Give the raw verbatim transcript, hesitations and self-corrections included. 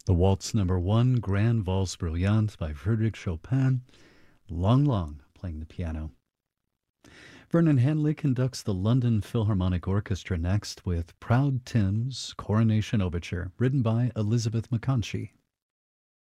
The Waltz Number One, Grand Valse Bruyante by Frédéric Chopin, Long Long playing the piano. Vernon Hanley conducts the London Philharmonic Orchestra next with Proud Tim's Coronation Overture, written by Elizabeth McConchie.